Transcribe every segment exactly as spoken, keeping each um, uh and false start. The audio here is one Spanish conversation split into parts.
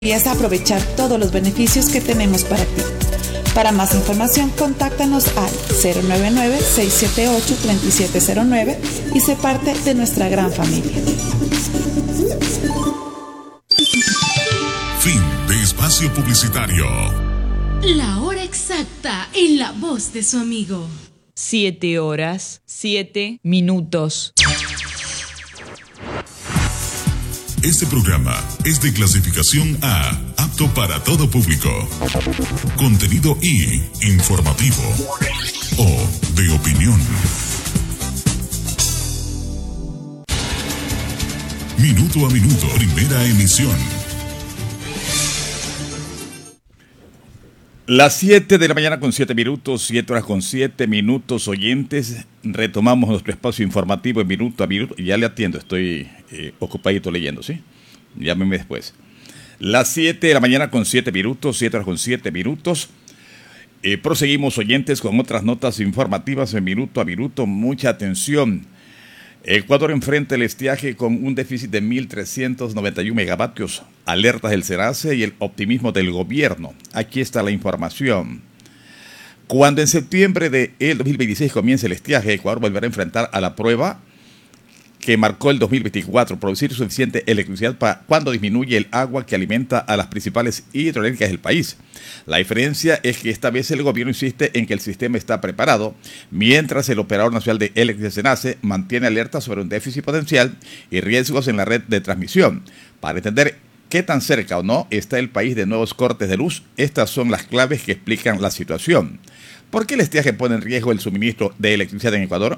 Podrías aprovechar todos los beneficios que tenemos para ti. Para más información, contáctanos al cero nueve nueve, seis siete ocho, tres siete cero nueve y sé parte de nuestra gran familia. Fin de espacio publicitario. La hora exacta en la voz de su amigo. Siete horas, siete minutos. Este programa es de clasificación A, apto para todo público. Contenido I, informativo o de opinión. Minuto a minuto, primera emisión. Las siete de la mañana con siete minutos, siete horas con siete minutos, oyentes. Retomamos nuestro espacio informativo en minuto a minuto. Ya le atiendo, estoy eh, ocupadito leyendo, ¿sí? Llámeme después. Las siete de la mañana con siete minutos, siete horas con siete minutos. Eh, proseguimos, oyentes, con otras notas informativas en minuto a minuto. Mucha atención. Ecuador enfrenta el estiaje con un déficit de mil trescientos noventa y uno megavatios, alertas del SENACE y el optimismo del gobierno. Aquí está la información. Cuando en septiembre del dos mil veintiséis comience el estiaje, Ecuador volverá a enfrentar a la prueba que marcó el dos mil veinticuatro, producir suficiente electricidad para cuando disminuye el agua que alimenta a las principales hidroeléctricas del país. La diferencia es que esta vez el gobierno insiste en que el sistema está preparado, mientras el Operador Nacional de Electricidad SENACE mantiene alerta sobre un déficit potencial y riesgos en la red de transmisión. Para entender qué tan cerca o no está el país de nuevos cortes de luz, estas son las claves que explican la situación. ¿Por qué el estiaje pone en riesgo el suministro de electricidad en Ecuador?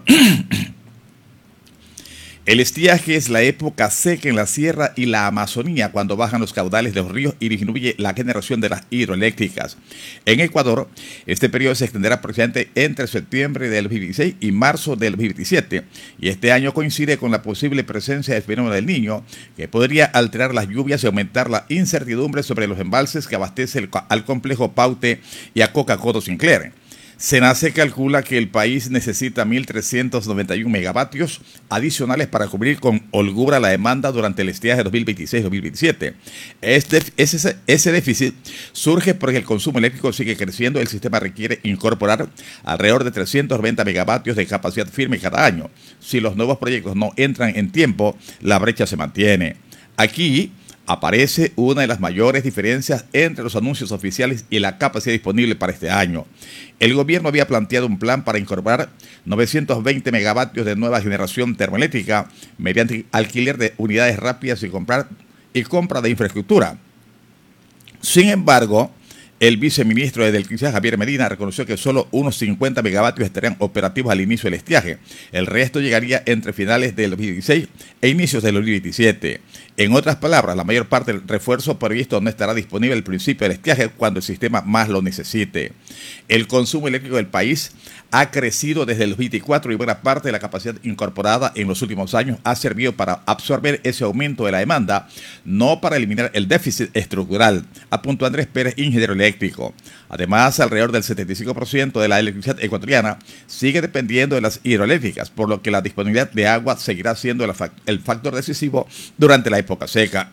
El estiaje es la época seca en la sierra y la Amazonía cuando bajan los caudales de los ríos y disminuye la generación de las hidroeléctricas. En Ecuador, este periodo se extenderá aproximadamente entre septiembre del dos mil dieciséis y marzo del dos mil veintisiete, y este año coincide con la posible presencia del fenómeno del Niño, que podría alterar las lluvias y aumentar la incertidumbre sobre los embalses que abastecen al complejo Paute y a Coca-Codo Sinclair. SENACE calcula que el país necesita mil trescientos noventa y uno megavatios adicionales para cubrir con holgura la demanda durante el estiaje dos mil veintiséis dos mil veintisiete. Este, ese, ese déficit surge porque el consumo eléctrico sigue creciendo. El sistema requiere incorporar alrededor de trescientos noventa megavatios de capacidad firme cada año. Si los nuevos proyectos no entran en tiempo, la brecha se mantiene. Aquí aparece una de las mayores diferencias entre los anuncios oficiales y la capacidad disponible para este año. El gobierno había planteado un plan para incorporar novecientos veinte megavatios de nueva generación termoeléctrica mediante alquiler de unidades rápidas y, comprar, y compra de infraestructura. Sin embargo, el viceministro de Electricidad, Javier Medina, reconoció que solo unos cincuenta megavatios estarían operativos al inicio del estiaje. El resto llegaría entre finales del dos mil dieciséis e inicios del dos mil veintisiete. En otras palabras, la mayor parte del refuerzo previsto no estará disponible al principio del estiaje cuando el sistema más lo necesite. El consumo eléctrico del país ha crecido desde el dos mil veinticuatro y buena parte de la capacidad incorporada en los últimos años ha servido para absorber ese aumento de la demanda, no para eliminar el déficit estructural, apuntó Andrés Pérez, ingeniero eléctrico. Además, alrededor del setenta y cinco por ciento de la electricidad ecuatoriana sigue dependiendo de las hidroeléctricas, por lo que la disponibilidad de agua seguirá siendo el factor decisivo durante la época seca.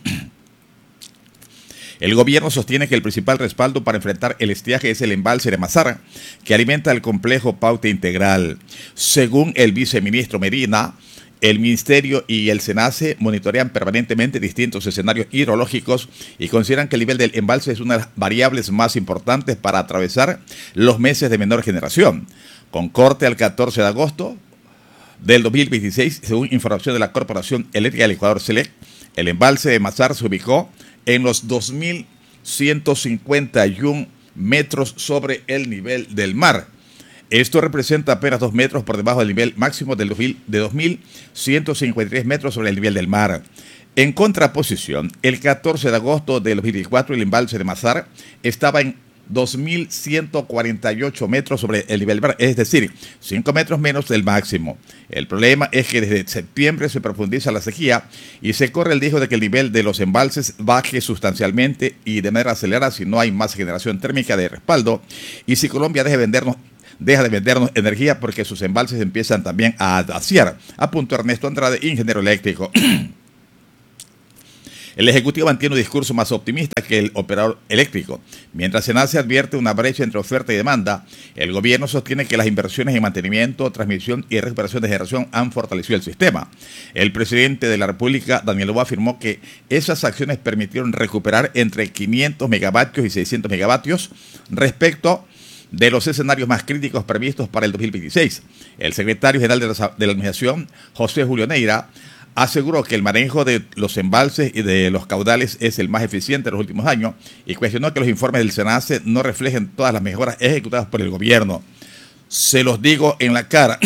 El gobierno sostiene que el principal respaldo para enfrentar el estiaje es el embalse de Mazara, que alimenta el complejo Paute Integral. Según el viceministro Medina, el Ministerio y el SENACE monitorean permanentemente distintos escenarios hidrológicos y consideran que el nivel del embalse es una de las variables más importantes para atravesar los meses de menor generación. Con corte al catorce de agosto del dos mil veintiséis, según información de la Corporación Eléctrica del Ecuador, SELEC, el embalse de Mazara se ubicó en los dos mil ciento cincuenta y uno metros sobre el nivel del mar. Esto representa apenas dos metros por debajo del nivel máximo del de dos mil ciento cincuenta y tres metros sobre el nivel del mar. En contraposición, el catorce de agosto del dos mil veinticuatro, el embalse de Mazara estaba en dos mil ciento cuarenta y ocho metros sobre el nivel del mar, es decir, cinco metros menos del máximo. El problema es que desde septiembre se profundiza la sequía y se corre el riesgo de que el nivel de los embalses baje sustancialmente y de manera acelerada si no hay más generación térmica de respaldo y si Colombia deja de vendernos deja de vendernos energía porque sus embalses empiezan también a vaciar, apuntó Ernesto Andrade, ingeniero eléctrico. El Ejecutivo mantiene un discurso más optimista que el operador eléctrico. Mientras SENACE advierte una brecha entre oferta y demanda, el gobierno sostiene que las inversiones en mantenimiento, transmisión y recuperación de generación han fortalecido el sistema. El presidente de la República, Daniel Noboa, afirmó que esas acciones permitieron recuperar entre quinientos megavatios y seiscientos megavatios respecto de los escenarios más críticos previstos para el dos mil veintiséis. El secretario general de la, de la Administración, José Julio Neira, aseguró que el manejo de los embalses y de los caudales es el más eficiente de los últimos años y cuestionó que los informes del SENACE no reflejen todas las mejoras ejecutadas por el gobierno. Se los digo en la cara,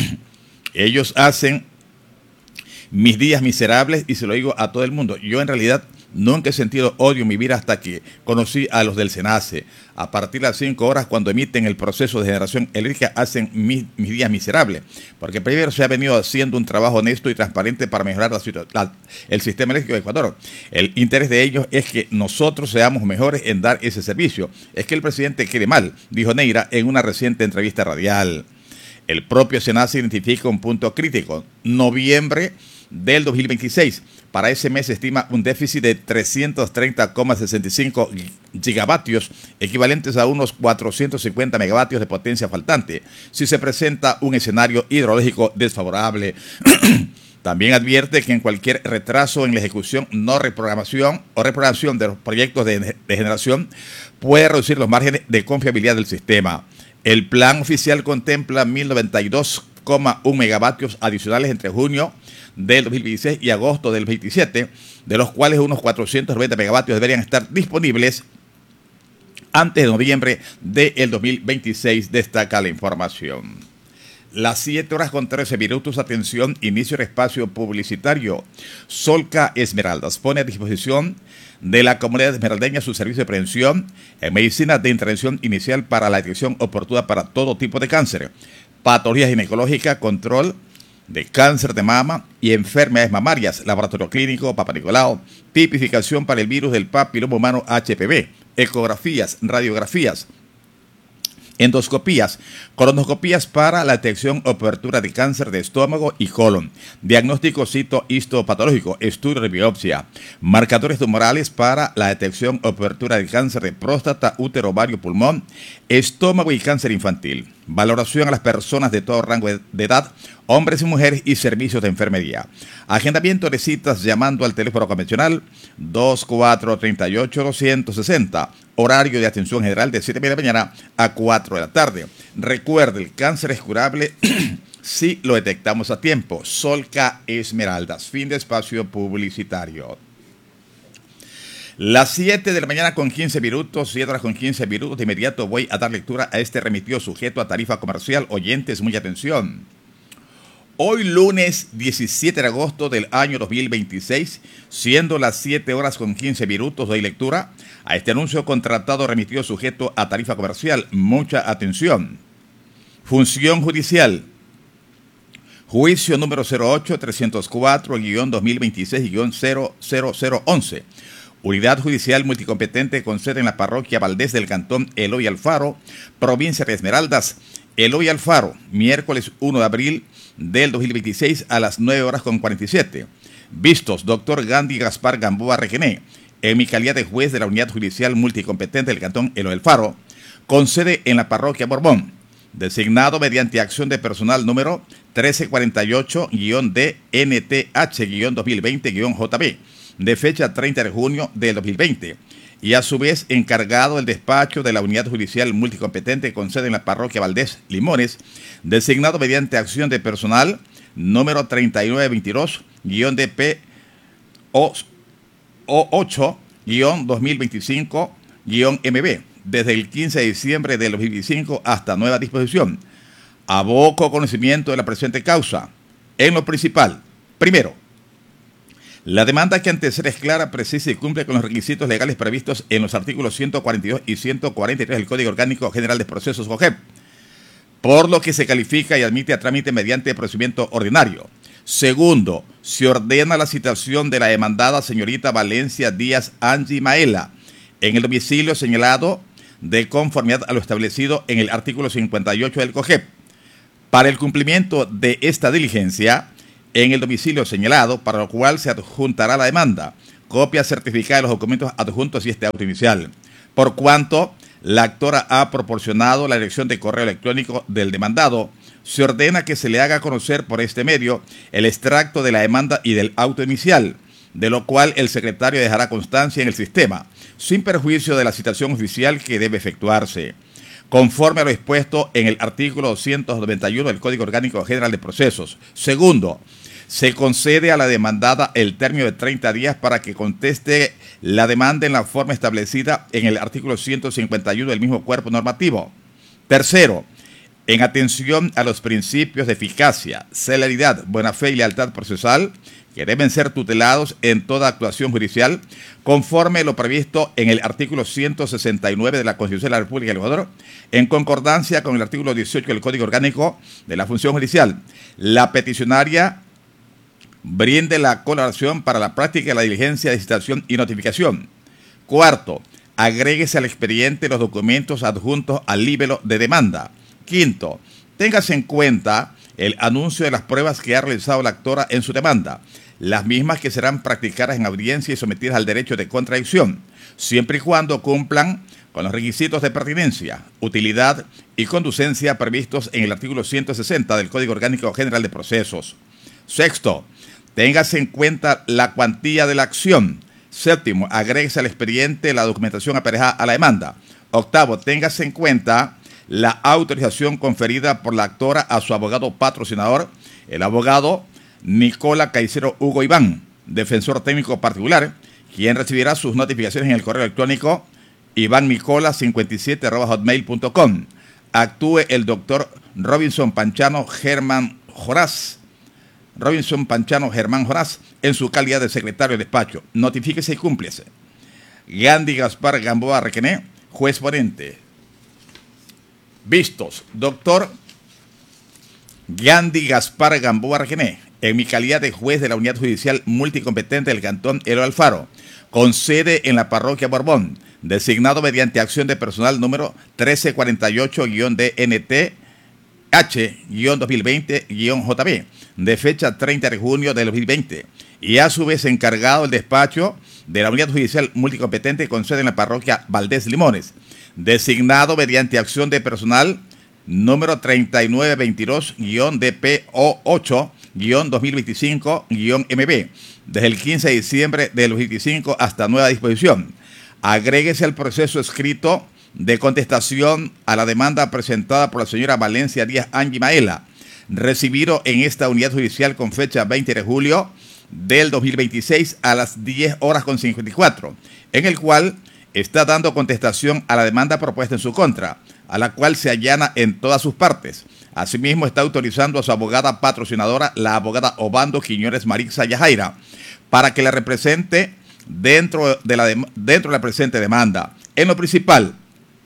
ellos hacen mis días miserables y se lo digo a todo el mundo. Yo en realidad nunca he sentido odio en mi vida hasta que conocí a los del SENACE. A partir de las cinco horas, cuando emiten el proceso de generación eléctrica, hacen mis, mis días miserables. Porque primero se ha venido haciendo un trabajo honesto y transparente para mejorar la, la, el sistema eléctrico de Ecuador. El interés de ellos es que nosotros seamos mejores en dar ese servicio. Es que el presidente quiere mal, dijo Neira en una reciente entrevista radial. El propio SENACE identifica un punto crítico. Noviembre del dos mil veintiséis. Para ese mes se estima un déficit de trescientos treinta coma sesenta y cinco gigavatios, equivalentes a unos cuatrocientos cincuenta megavatios de potencia faltante, si se presenta un escenario hidrológico desfavorable. También advierte que en cualquier retraso en la ejecución, no reprogramación o reprogramación de los proyectos de, de generación puede reducir los márgenes de confiabilidad del sistema. El plan oficial contempla mil noventa y dos coma uno megavatios adicionales entre junio del dos mil veintiséis y agosto del veintisiete, de los cuales unos cuatrocientos noventa megavatios deberían estar disponibles antes de noviembre del dos mil veintiséis, destaca la información. Las siete horas con trece minutos, atención, inicio del espacio publicitario. Solca Esmeraldas pone a disposición de la comunidad esmeraldeña su servicio de prevención en medicina de intervención inicial para la detección oportuna para todo tipo de cáncer, patología ginecológica, control de cáncer de mama y enfermedades mamarias, laboratorio clínico, Papa Nicolau, tipificación para el virus del papiloma humano H P V, ecografías, radiografías, endoscopías, colonoscopías para la detección o cobertura de cáncer de estómago y colon, diagnóstico citohistopatológico, estudio de biopsia, marcadores tumorales para la detección o cobertura de cáncer de próstata, útero, ovario, pulmón, estómago y cáncer infantil, valoración a las personas de todo rango de edad, hombres y mujeres y servicios de enfermería. Agendamiento de citas llamando al teléfono convencional dos cuatro tres ocho dos seis cero. Horario de atención general de siete de la mañana a cuatro de la tarde. Recuerde, el cáncer es curable si lo detectamos a tiempo. Solca Esmeraldas. Fin de espacio publicitario. Las siete de la mañana con quince minutos, siete horas con quince minutos. De inmediato voy a dar lectura a este remitido sujeto a tarifa comercial. Oyentes, mucha atención. Hoy lunes diecisiete de agosto del año dos mil veintiséis, siendo las siete horas con quince minutos, doy lectura a este anuncio contratado remitido sujeto a tarifa comercial. Mucha atención. Función judicial. Juicio número cero ocho trescientos cuatro guión dos mil veintiséis guión cero cero cero once. Unidad Judicial Multicompetente con sede en la parroquia Valdés del Cantón Eloy Alfaro, provincia de Esmeraldas. Eloy Alfaro, miércoles uno de abril del dos mil veintiséis a las nueve horas con cuarenta y siete. Vistos, doctor Gandhi Gaspar Gamboa Requené, en mi calidad de juez de la Unidad Judicial Multicompetente del Cantón Eloy Alfaro, con sede en la parroquia Borbón, designado mediante acción de personal número trece cuarenta y ocho D N T H dos mil veinte J B, de fecha treinta de junio del dos mil veinte, y a su vez encargado del despacho de la Unidad Judicial Multicompetente con sede en la parroquia Valdés Limones, designado mediante acción de personal número treinta y nueve veintidós D P O ocho dos mil veinticinco M B, desde el quince de diciembre del dos mil veinticinco hasta nueva disposición. Aboco conocimiento de la presente causa. En lo principal, primero, la demanda que antecede es clara, precisa y cumple con los requisitos legales previstos en los artículos ciento cuarenta y dos y ciento cuarenta y tres del Código Orgánico General de Procesos C O G E P, por lo que se califica y admite a trámite mediante procedimiento ordinario. Segundo, se ordena la citación de la demandada señorita Valencia Díaz Angie Maela en el domicilio señalado de conformidad a lo establecido en el artículo cincuenta y ocho del C O G E P. Para el cumplimiento de esta diligencia, en el domicilio señalado, para lo cual se adjuntará la demanda, copia certificada de los documentos adjuntos y este auto inicial. Por cuanto la actora ha proporcionado la dirección de correo electrónico del demandado, se ordena que se le haga conocer por este medio el extracto de la demanda y del auto inicial, de lo cual el secretario dejará constancia en el sistema, sin perjuicio de la citación oficial que debe efectuarse, conforme a lo expuesto en el artículo doscientos noventa y uno del Código Orgánico General de Procesos. Segundo, se concede a la demandada el término de treinta días para que conteste la demanda en la forma establecida en el artículo ciento cincuenta y uno del mismo cuerpo normativo. Tercero, en atención a los principios de eficacia, celeridad, buena fe y lealtad procesal, que deben ser tutelados en toda actuación judicial, conforme a lo previsto en el artículo ciento sesenta y nueve de la Constitución de la República del Ecuador, en concordancia con el artículo dieciocho del Código Orgánico de la Función Judicial, la peticionaria brinde la colaboración para la práctica de la diligencia de citación y notificación. Cuarto, agréguese al expediente los documentos adjuntos al libelo de demanda. Quinto, téngase en cuenta el anuncio de las pruebas que ha realizado la actora en su demanda, las mismas que serán practicadas en audiencia y sometidas al derecho de contradicción, siempre y cuando cumplan con los requisitos de pertinencia, utilidad y conducencia previstos en el artículo ciento sesenta del Código Orgánico General de Procesos. Sexto, téngase en cuenta la cuantía de la acción. Séptimo, agréguese al expediente la documentación aparejada a la demanda. Octavo, téngase en cuenta la autorización conferida por la actora a su abogado patrocinador, el abogado Nicola Caicedo Hugo Iván, defensor técnico particular, quien recibirá sus notificaciones en el correo electrónico ivannicola cincuenta y siete arroba hotmail punto com. Actúe el doctor Robinson Panchano Germán Joraz, Robinson Panchano Germán Joraz, en su calidad de secretario de despacho. Notifíquese y cúmplese. Gandhi Gaspar Gamboa Requené, juez ponente. Vistos, doctor Gandhi Gaspar Gamboa Requené, en mi calidad de juez de la Unidad Judicial Multicompetente del Cantón Eloy Alfaro, con sede en la Parroquia Borbón, designado mediante acción de personal número trece cuarenta y ocho D N T H dos mil veinte J B, de fecha treinta de junio de dos mil veinte, y a su vez encargado del despacho de la Unidad Judicial Multicompetente con sede en la Parroquia Valdés Limones, designado mediante acción de personal número treinta y nueve veintidós D P O ocho dos mil veinticinco M B, desde el quince de diciembre del dos mil veinticinco hasta nueva disposición. Agréguese al proceso escrito de contestación a la demanda presentada por la señora Valencia Díaz Angie Maela, recibido en esta unidad judicial con fecha veinte de julio del dos mil veintiséis a las diez horas con cincuenta y cuatro, en el cual está dando contestación a la demanda propuesta en su contra, a la cual se allana en todas sus partes. Asimismo, está autorizando a su abogada patrocinadora, la abogada Obando Quiñones Marixa Yajaira, para que la represente dentro de la, de, dentro de la presente demanda. En lo principal,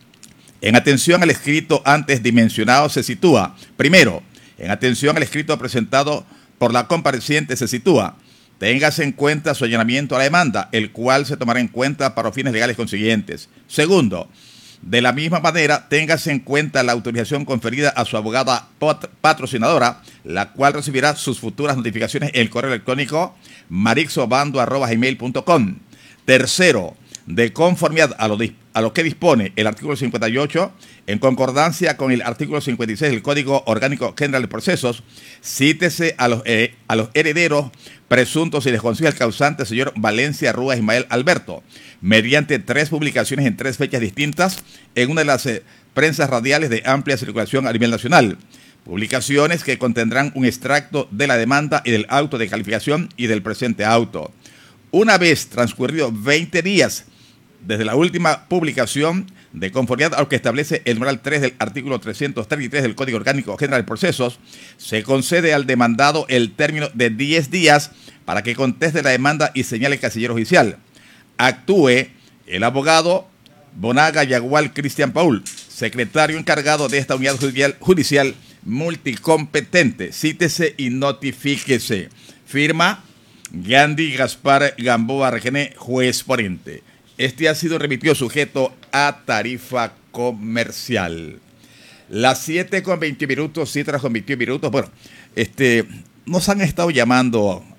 en atención al escrito antes dimensionado se sitúa, primero, en atención al escrito presentado por la compareciente se sitúa, téngase en cuenta su allanamiento a la demanda, el cual se tomará en cuenta para los fines legales consiguientes. Segundo, de la misma manera, téngase en cuenta la autorización conferida a su abogada patrocinadora, la cual recibirá sus futuras notificaciones en el correo electrónico marixobando arroba gmail punto com. Tercero, de conformidad a lo, a lo que dispone el artículo cincuenta y ocho, en concordancia con el artículo cincuenta y seis del Código Orgánico General de Procesos, cítese a los, eh, a los herederos presuntos y les consigue el causante, señor Valencia Rúa Ismael Alberto, mediante tres publicaciones en tres fechas distintas en una de las eh, prensas radiales de amplia circulación a nivel nacional. Publicaciones que contendrán un extracto de la demanda y del auto de calificación y del presente auto. Una vez transcurridos veinte días desde la última publicación, de conformidad a lo que establece el numeral tres del artículo trescientos treinta y tres del Código Orgánico General de Procesos, se concede al demandado el término de diez días para que conteste la demanda y señale el casillero judicial. Actúe el abogado Bonaga Yagual Cristian Paul, secretario encargado de esta unidad judicial, judicial multicompetente. Cítese y notifíquese. Firma Gandhi Gaspar Gamboa Requené, juez ponente. Este ha sido remitido sujeto a tarifa comercial. Las siete con veintiún minutos, siete horas con veintiún minutos. Bueno, este, nos han estado llamando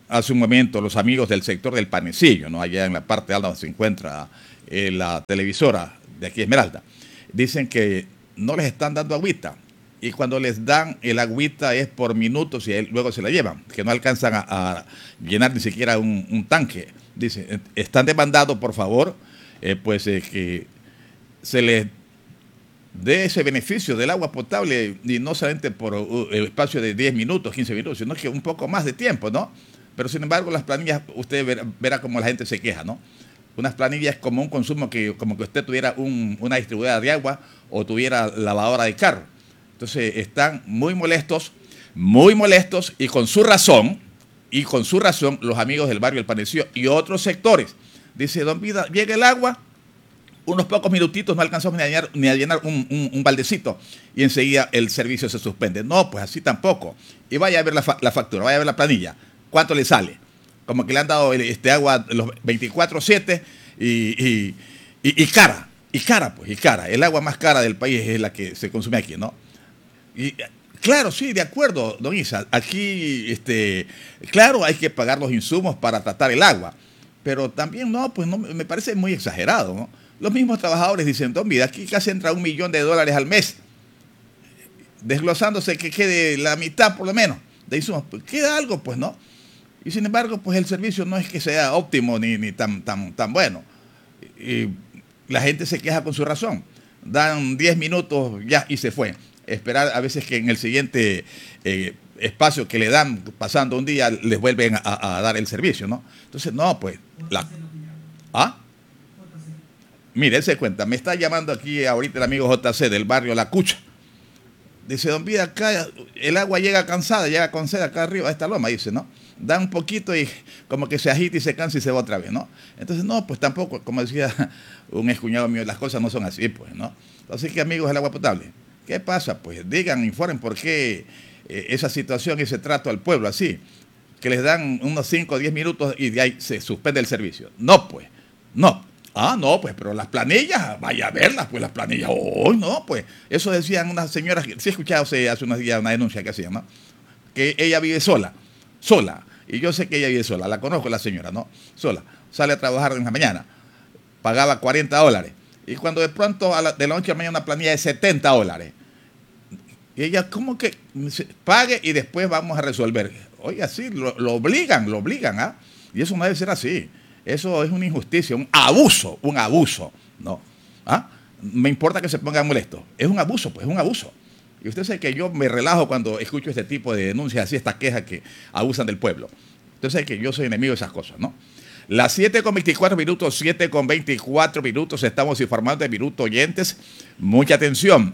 hace un momento los amigos del sector del Panecillo, ¿no? Allá en la parte alta donde se encuentra eh, la televisora de aquí Esmeralda, dicen que no les están dando agüita. Y cuando les dan el agüita es por minutos y luego se la llevan, que no alcanzan a, a llenar ni siquiera un, un tanque. Dice, están demandando, por favor, eh, pues eh, que se les dé ese beneficio del agua potable, y no solamente por uh, el espacio de diez minutos, quince minutos, sino que un poco más de tiempo, ¿no? Pero sin embargo, las planillas, usted verá, verá cómo la gente se queja, ¿no? Unas planillas como un consumo que, como que usted tuviera un, una distribuidora de agua o tuviera lavadora de carro. Entonces están muy molestos, muy molestos y con su razón, y con su razón los amigos del barrio El Panecillo y otros sectores. Dice, don Vida, llega el agua, unos pocos minutitos no alcanzamos ni a llenar, ni a llenar un, un, un baldecito y enseguida el servicio se suspende. No, pues así tampoco. Y vaya a ver la, fa la factura, vaya a ver la planilla, cuánto le sale. Como que le han dado este agua los veinticuatro siete y, y, y, y cara, y cara pues, y cara. El agua más cara del país es la que se consume aquí, ¿no? Y claro, sí, de acuerdo, don Isa. Aquí, este, claro, hay que pagar los insumos para tratar el agua, pero también no, pues no, me parece muy exagerado, ¿no? Los mismos trabajadores dicen, don Vida, aquí casi entra un millón de dólares al mes, desglosándose que quede la mitad por lo menos de insumos, pues queda algo, pues, ¿no? Y sin embargo, pues el servicio no es que sea óptimo ni, ni tan, tan, tan bueno. Y la gente se queja con su razón. Dan diez minutos ya y se fue. Esperar a veces que en el siguiente eh, espacio que le dan pasando un día les vuelven a, a dar el servicio, ¿no? Entonces, no, pues... La, ¿Ah? Mire, él se cuenta, me está llamando aquí ahorita el amigo J C del barrio La Cucha. Dice, don Vida, acá el agua llega cansada, llega con sed acá arriba a esta loma, dice, ¿no? Da un poquito y como que se agita y se cansa y se va otra vez, ¿no? Entonces, no, pues tampoco, como decía un excuñado mío, las cosas no son así, pues, ¿no? Así que, amigos del agua potable, ¿qué pasa? Pues digan, informen por qué eh, esa situación y ese trato al pueblo así, que les dan unos cinco o diez minutos y de ahí se suspende el servicio. No, pues, no. Ah, no, pues, pero las planillas, vaya a verlas, pues las planillas, oh, no, pues, eso decían unas señoras, sí he escuchado hace unos días una denuncia que hacían, ¿no? Que ella vive sola, sola, y yo sé que ella vive sola, la conozco la señora, ¿no? Sola, sale a trabajar en la mañana, pagaba cuarenta dólares, y cuando de pronto a la, de la noche a la mañana una planilla de setenta dólares, y ella, ¿cómo que pague y después vamos a resolver? Oiga, sí, lo, lo obligan, lo obligan, ¿ah? Y eso no debe ser así. Eso es una injusticia, un abuso, un abuso, ¿no? ¿Ah? Me importa que se pongan molestos. Es un abuso, pues es un abuso. Y usted sabe que yo me relajo cuando escucho este tipo de denuncias, así, estas quejas que abusan del pueblo. Usted sabe que yo soy enemigo de esas cosas, ¿no? Las siete con veinticuatro minutos, siete con veinticuatro minutos, estamos informando de minuto oyentes. Mucha atención.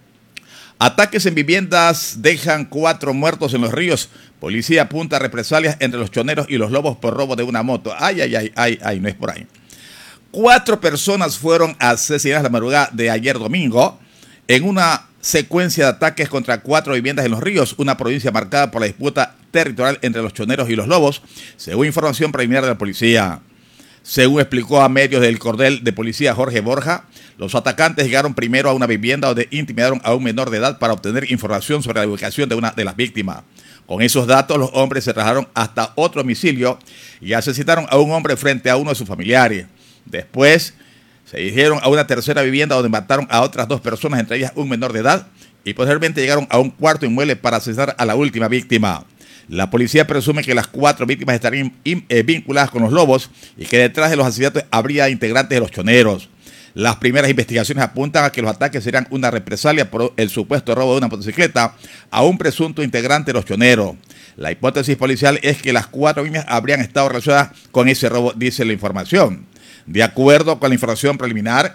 Ataques en viviendas dejan cuatro muertos en los ríos. Policía apunta a represalias entre los choneros y los lobos por robo de una moto. Ay, ay, ay, ay, ay, no es por ahí. Cuatro personas fueron asesinadas la madrugada de ayer domingo en una secuencia de ataques contra cuatro viviendas en los ríos, una provincia marcada por la disputa territorial entre los choneros y los lobos, según información preliminar de la policía. Según explicó a medios del cordel de policía Jorge Borja, los atacantes llegaron primero a una vivienda donde intimidaron a un menor de edad para obtener información sobre la ubicación de una de las víctimas. Con esos datos, los hombres se trasladaron hasta otro domicilio y asesinaron a un hombre frente a uno de sus familiares. Después, se dirigieron a una tercera vivienda donde mataron a otras dos personas, entre ellas un menor de edad, y posteriormente llegaron a un cuarto inmueble para asesinar a la última víctima. La policía presume que las cuatro víctimas estarían eh, vinculadas con los lobos y que detrás de los asesinatos habría integrantes de los choneros. Las primeras investigaciones apuntan a que los ataques serían una represalia por el supuesto robo de una motocicleta a un presunto integrante de los choneros. La hipótesis policial es que las cuatro víctimas habrían estado relacionadas con ese robo, dice la información. De acuerdo con la información preliminar,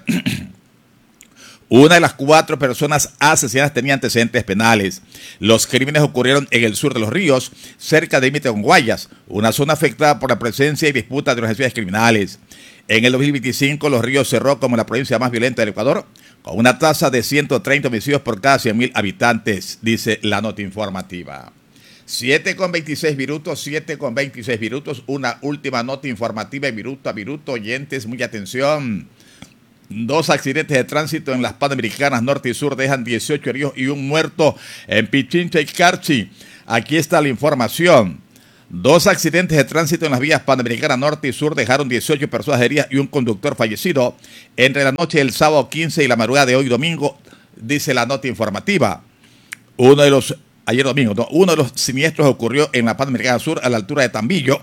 una de las cuatro personas asesinadas tenía antecedentes penales. Los crímenes ocurrieron en el sur de los ríos, cerca del límite con Guayas, una zona afectada por la presencia y disputa de organizaciones criminales. En el dos mil veinticinco, Los Ríos cerró como la provincia más violenta del Ecuador, con una tasa de ciento treinta homicidios por cada cien mil habitantes, dice la nota informativa. siete con veintiséis minutos, siete con veintiséis minutos, una última nota informativa, minuto a minuto, oyentes, mucha atención. Dos accidentes de tránsito en las Panamericanas Norte y Sur dejan dieciocho heridos y un muerto en Pichincha y Carchi. Aquí está la información. Dos accidentes de tránsito en las vías Panamericana Norte y Sur dejaron dieciocho personas heridas y un conductor fallecido entre la noche del sábado quince y la madrugada de hoy domingo, dice la nota informativa. Uno de los, ayer domingo, no, uno de los siniestros ocurrió en la Panamericana Sur a la altura de Tambillo,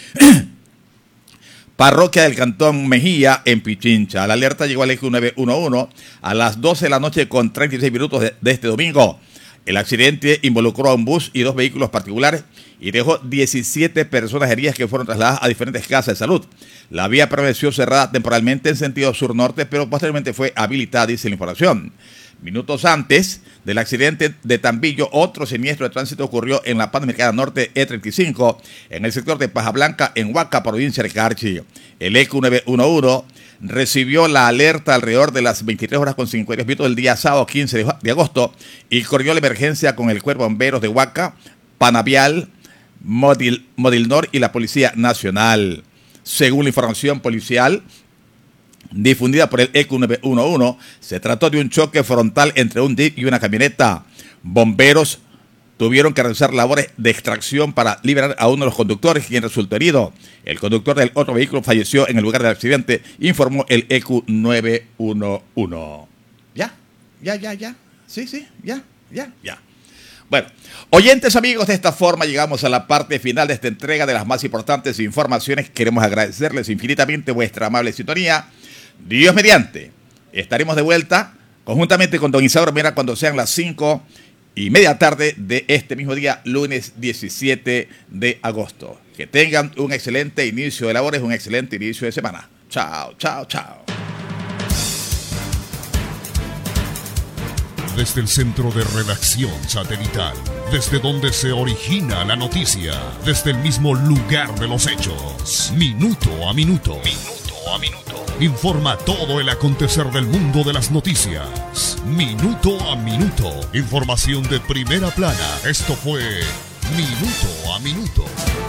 parroquia del Cantón Mejía, en Pichincha. La alerta llegó al E Q nueve uno uno a las doce de la noche con treinta y seis minutos de, de este domingo. El accidente involucró a un bus y dos vehículos particulares y dejó diecisiete personas heridas que fueron trasladadas a diferentes casas de salud. La vía permaneció cerrada temporalmente en sentido sur-norte, pero posteriormente fue habilitada, dice la información. Minutos antes del accidente de Tambillo, otro siniestro de tránsito ocurrió en la Panamericana Norte E treinta y cinco, en el sector de Paja Blanca, en Huaca, provincia de Carchi. El E Q nueve uno uno recibió la alerta alrededor de las veintitrés horas con cincuenta y dos minutos del día sábado quince de agosto y corrió la emergencia con el Cuerpo de Bomberos de Huaca, Panavial, Modil, Modilnor y la Policía Nacional. Según la información policial difundida por el E Q nueve uno uno, se trató de un choque frontal entre un Jeep y una camioneta. Bomberos tuvieron que realizar labores de extracción para liberar a uno de los conductores, quien resultó herido. El conductor del otro vehículo falleció en el lugar del accidente, informó el E Q nueve uno uno. ¿Ya? ¿Ya, ya, ya? Sí, sí, ya, ya, ya. Bueno, oyentes amigos, de esta forma llegamos a la parte final de esta entrega de las más importantes informaciones. Queremos agradecerles infinitamente vuestra amable sintonía. Dios mediante, estaremos de vuelta conjuntamente con don Isidro Mera cuando sean las cinco y media tarde de este mismo día, lunes diecisiete de agosto. Que tengan un excelente inicio de labores, un excelente inicio de semana. Chao, chao, chao. Desde el centro de redacción satelital, desde donde se origina la noticia, desde el mismo lugar de los hechos, minuto a minuto, minuto a minuto. Informa todo el acontecer del mundo de las noticias. Minuto a minuto. Información de primera plana. Esto fue Minuto a Minuto.